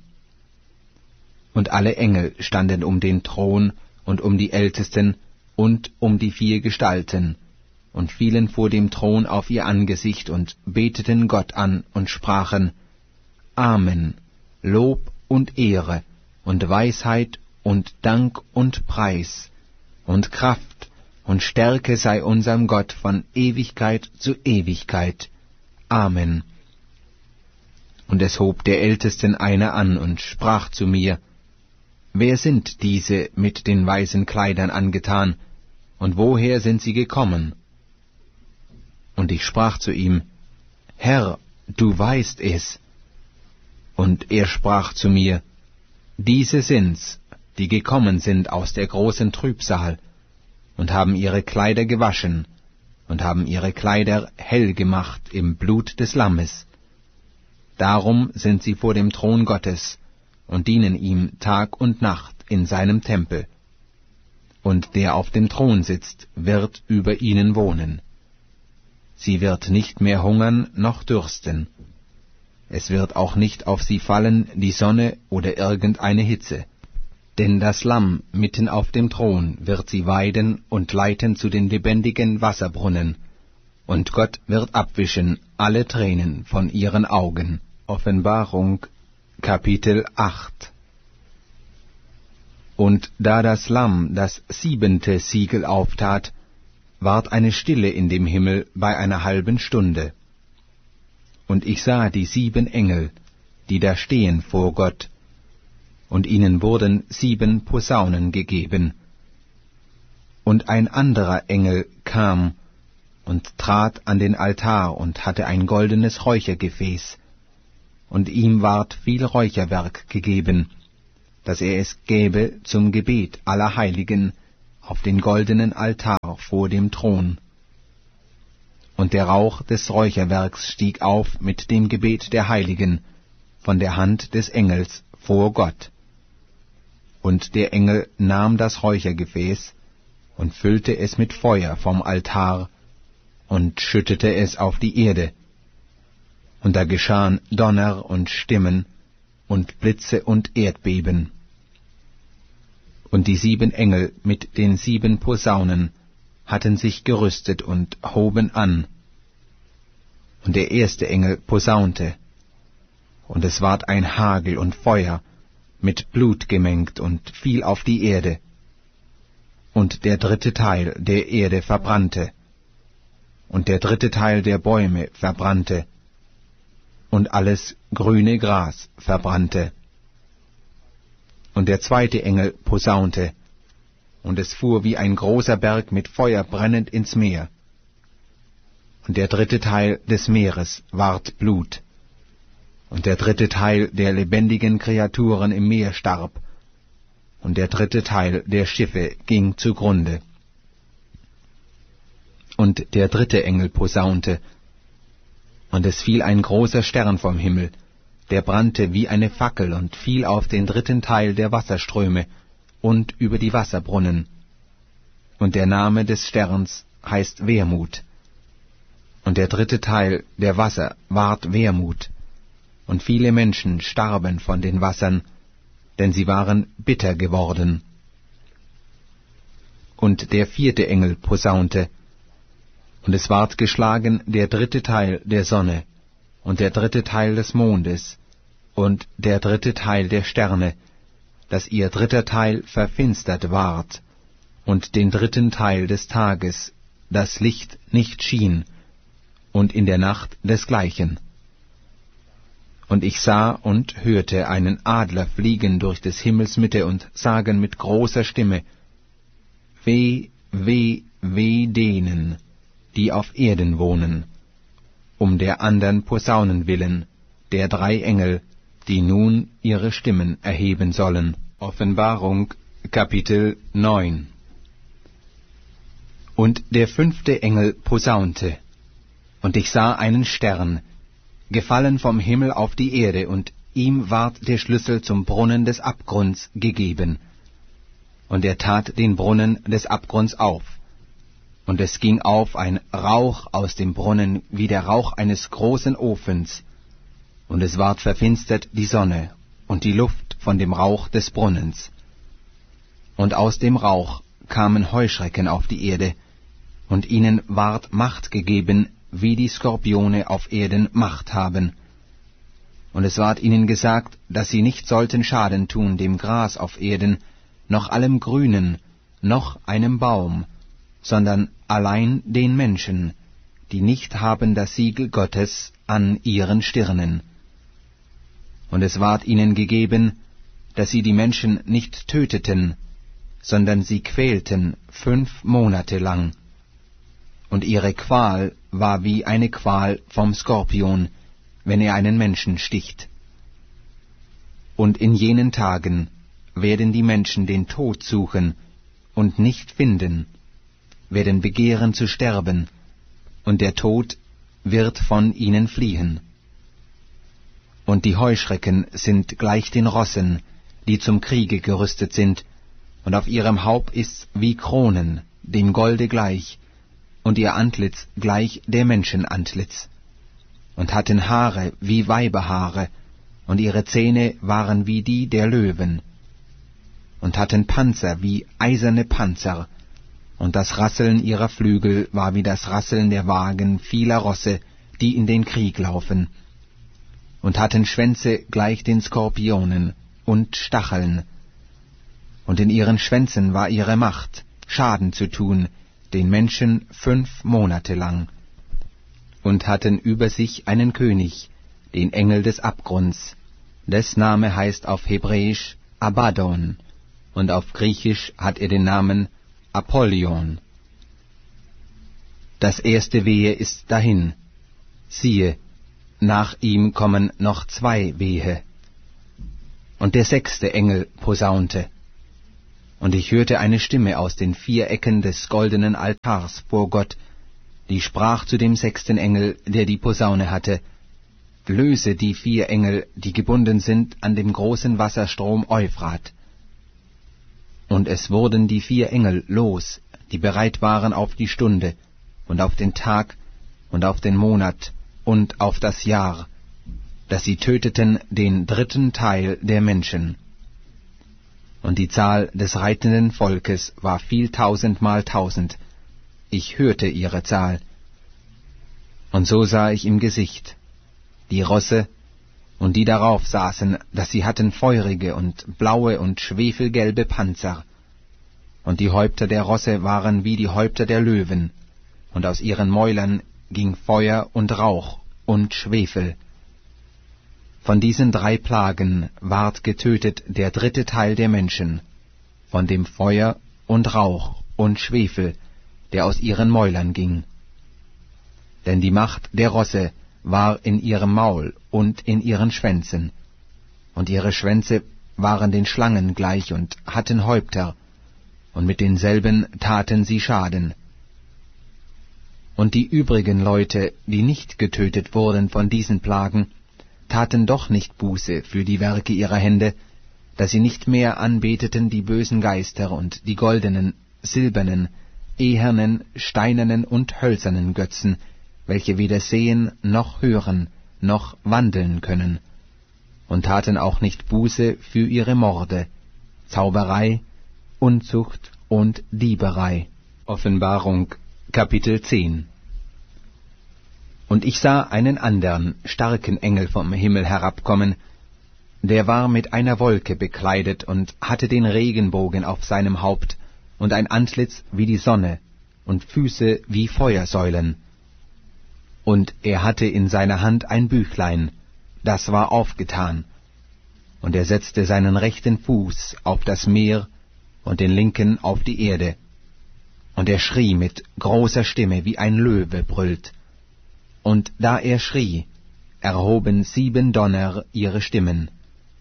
Und alle Engel standen um den Thron und um die Ältesten und um die vier Gestalten, und fielen vor dem Thron auf ihr Angesicht und beteten Gott an und sprachen, Amen, Lob und Ehre und Weisheit und Dank und Preis und Kraft und Stärke sei unserem Gott von Ewigkeit zu Ewigkeit. Amen. Und es hob der Ältesten einer an und sprach zu mir, Wer sind diese mit den weißen Kleidern angetan, und woher sind sie gekommen? Und ich sprach zu ihm, Herr, du weißt es. Und er sprach zu mir, Diese sind's, die gekommen sind aus der großen Trübsal, und haben ihre Kleider gewaschen, und haben ihre Kleider hell gemacht im Blut des Lammes. Darum sind sie vor dem Thron Gottes, und dienen ihm Tag und Nacht in seinem Tempel. Und der auf dem Thron sitzt, wird über ihnen wohnen. Sie wird nicht mehr hungern noch dürsten. Es wird auch nicht auf sie fallen die Sonne oder irgendeine Hitze. Denn das Lamm mitten auf dem Thron wird sie weiden und leiten zu den lebendigen Wasserbrunnen. Und Gott wird abwischen alle Tränen von ihren Augen. Offenbarung, Kapitel acht. Und da das Lamm das siebente Siegel auftat, ward eine Stille in dem Himmel bei einer halben Stunde. Und ich sah die sieben Engel, die da stehen vor Gott, und ihnen wurden sieben Posaunen gegeben. Und ein anderer Engel kam und trat an den Altar und hatte ein goldenes Räuchergefäß, und ihm ward viel Räucherwerk gegeben, dass er es gäbe zum Gebet aller Heiligen auf den goldenen Altar vor dem Thron. Und der Rauch des Räucherwerks stieg auf mit dem Gebet der Heiligen von der Hand des Engels vor Gott. Und der Engel nahm das Räuchergefäß und füllte es mit Feuer vom Altar und schüttete es auf die Erde. Und da geschahen Donner und Stimmen und Blitze und Erdbeben. Und die sieben Engel mit den sieben Posaunen hatten sich gerüstet und hoben an. Und der erste Engel posaunte, und es ward ein Hagel und Feuer mit Blut gemengt und fiel auf die Erde. Und der dritte Teil der Erde verbrannte, und der dritte Teil der Bäume verbrannte, und alles grüne Gras verbrannte. Und der zweite Engel posaunte, und es fuhr wie ein großer Berg mit Feuer brennend ins Meer. Und der dritte Teil des Meeres ward Blut, und der dritte Teil der lebendigen Kreaturen im Meer starb, und der dritte Teil der Schiffe ging zugrunde. Und der dritte Engel posaunte, und es fiel ein großer Stern vom Himmel, der brannte wie eine Fackel und fiel auf den dritten Teil der Wasserströme und über die Wasserbrunnen. Und der Name des Sterns heißt Wermut. Und der dritte Teil der Wasser ward Wermut, und viele Menschen starben von den Wassern, denn sie waren bitter geworden. Und der vierte Engel posaunte, und es ward geschlagen der dritte Teil der Sonne, und der dritte Teil des Mondes, und der dritte Teil der Sterne, dass ihr dritter Teil verfinstert ward, und den dritten Teil des Tages das Licht nicht schien, und in der Nacht desgleichen. Und ich sah und hörte einen Adler fliegen durch des Himmels Mitte und sagen mit großer Stimme, Weh, weh, weh denen, die auf Erden wohnen, um der andern Posaunen willen, der drei Engel, die nun ihre Stimmen erheben sollen. Offenbarung, Kapitel neun. Und der fünfte Engel posaunte, und ich sah einen Stern, gefallen vom Himmel auf die Erde, und ihm ward der Schlüssel zum Brunnen des Abgrunds gegeben. Und er tat den Brunnen des Abgrunds auf, und es ging auf ein Rauch aus dem Brunnen wie der Rauch eines großen Ofens, und es ward verfinstert die Sonne und die Luft von dem Rauch des Brunnens. Und aus dem Rauch kamen Heuschrecken auf die Erde, und ihnen ward Macht gegeben, wie die Skorpione auf Erden Macht haben. Und es ward ihnen gesagt, dass sie nicht sollten Schaden tun dem Gras auf Erden, noch allem Grünen, noch einem Baum, sondern allein den Menschen, die nicht haben das Siegel Gottes an ihren Stirnen. Und es ward ihnen gegeben, dass sie die Menschen nicht töteten, sondern sie quälten fünf Monate lang. Und ihre Qual war wie eine Qual vom Skorpion, wenn er einen Menschen sticht. Und in jenen Tagen werden die Menschen den Tod suchen und nicht finden, werden begehren zu sterben, und der Tod wird von ihnen fliehen. Und die Heuschrecken sind gleich den Rossen, die zum Kriege gerüstet sind, und auf ihrem Haupt ist's wie Kronen, dem Golde gleich, und ihr Antlitz gleich der Menschenantlitz, und hatten Haare wie Weiberhaare, und ihre Zähne waren wie die der Löwen, und hatten Panzer wie eiserne Panzer, und das Rasseln ihrer Flügel war wie das Rasseln der Wagen vieler Rosse, die in den Krieg laufen, und hatten Schwänze gleich den Skorpionen und Stacheln, und in ihren Schwänzen war ihre Macht, Schaden zu tun, den Menschen fünf Monate lang, und hatten über sich einen König, den Engel des Abgrunds, des Name heißt auf Hebräisch Abaddon, und auf Griechisch hat er den Namen Apollyon. Das erste Wehe ist dahin. Siehe, nach ihm kommen noch zwei wehe. Und der sechste Engel posaunte. Und ich hörte eine Stimme aus den vier Ecken des goldenen Altars vor Gott, die sprach zu dem sechsten Engel, der die Posaune hatte: Löse die vier Engel, die gebunden sind an dem großen Wasserstrom Euphrat. Und es wurden die vier Engel los, die bereit waren auf die Stunde und auf den Tag und auf den Monat und auf das Jahr, dass sie töteten den dritten Teil der Menschen. Und die Zahl des reitenden Volkes war viel tausendmal tausend. Ich hörte ihre Zahl. Und so sah ich im Gesicht die Rosse und die darauf saßen, dass sie hatten feurige und blaue und schwefelgelbe Panzer. Und die Häupter der Rosse waren wie die Häupter der Löwen, und aus ihren Mäulern ging Feuer und Rauch und Schwefel. Von diesen drei Plagen ward getötet der dritte Teil der Menschen, von dem Feuer und Rauch und Schwefel, der aus ihren Mäulern ging. Denn die Macht der Rosse war in ihrem Maul und in ihren Schwänzen, und ihre Schwänze waren den Schlangen gleich und hatten Häupter, und mit denselben taten sie Schaden. Und die übrigen Leute, die nicht getötet wurden von diesen Plagen, taten doch nicht Buße für die Werke ihrer Hände, dass sie nicht mehr anbeteten die bösen Geister und die goldenen, silbernen, ehernen, steinernen und hölzernen Götzen, welche weder sehen noch hören noch wandeln können, und taten auch nicht Buße für ihre Morde, Zauberei, Unzucht und Dieberei. Offenbarung, Kapitel zehn. Und ich sah einen andern, starken Engel vom Himmel herabkommen, der war mit einer Wolke bekleidet und hatte den Regenbogen auf seinem Haupt und ein Antlitz wie die Sonne und Füße wie Feuersäulen. Und er hatte in seiner Hand ein Büchlein, das war aufgetan, und er setzte seinen rechten Fuß auf das Meer und den linken auf die Erde. Und er schrie mit großer Stimme, wie ein Löwe brüllt. Und da er schrie, erhoben sieben Donner ihre Stimmen.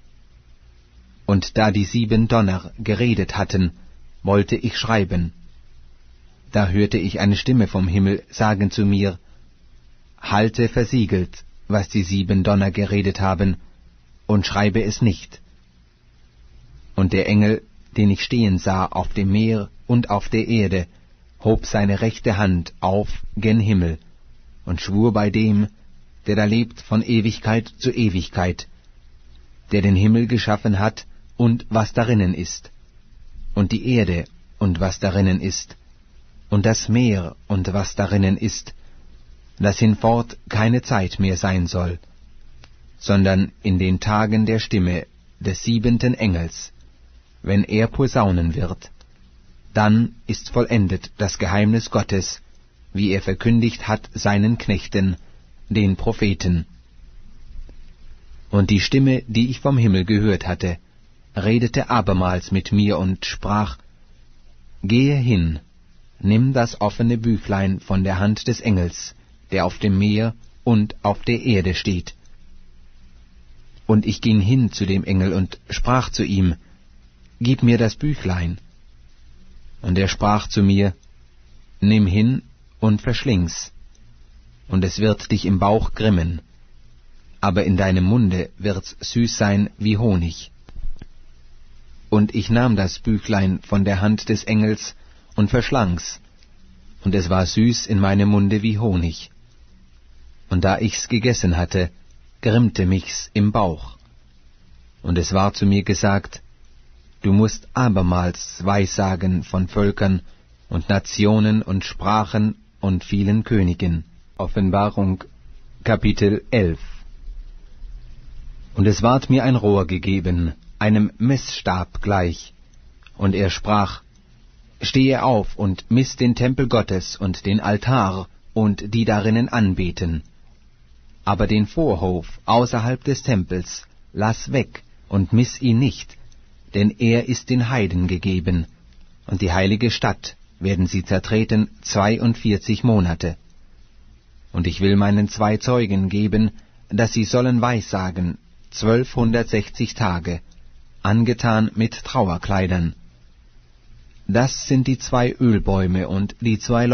Und da die sieben Donner geredet hatten, wollte ich schreiben. Da hörte ich eine Stimme vom Himmel sagen zu mir: Halte versiegelt, was die sieben Donner geredet haben, und schreibe es nicht. Und der Engel, den ich stehen sah auf dem Meer und auf der Erde, hob seine rechte Hand auf gen Himmel und schwur bei dem, der da lebt von Ewigkeit zu Ewigkeit, der den Himmel geschaffen hat und was darinnen ist, und die Erde und was darinnen ist, und das Meer und was darinnen ist, dass hinfort keine Zeit mehr sein soll, sondern in den Tagen der Stimme des siebenten Engels, wenn er posaunen wird, dann ist vollendet das Geheimnis Gottes, wie er verkündigt hat seinen Knechten, den Propheten. Und die Stimme, die ich vom Himmel gehört hatte, redete abermals mit mir und sprach: Gehe hin, nimm das offene Büchlein von der Hand des Engels, der auf dem Meer und auf der Erde steht. Und ich ging hin zu dem Engel und sprach zu ihm: Gib mir das Büchlein. Und er sprach zu mir: Nimm hin und verschling's, und es wird dich im Bauch grimmen, aber in deinem Munde wird's süß sein wie Honig. Und ich nahm das Büchlein von der Hand des Engels und verschlang's, und es war süß in meinem Munde wie Honig. Und da ich's gegessen hatte, grimmte mich's im Bauch. Und es war zu mir gesagt: Du musst abermals Weissagen von Völkern und Nationen und Sprachen und vielen Königen. Offenbarung, Kapitel elf. Und es ward mir ein Rohr gegeben, einem Messstab gleich, und er sprach: Stehe auf und miss den Tempel Gottes und den Altar und die darinnen anbeten. Aber den Vorhof außerhalb des Tempels lass weg und miss ihn nicht, denn er ist den Heiden gegeben, und die heilige Stadt werden sie zertreten zweiundvierzig Monate. Und ich will meinen zwei Zeugen geben, dass sie sollen weissagen, zwölfhundertsechzig Tage, angetan mit Trauerkleidern. Das sind die zwei Ölbäume und die zwei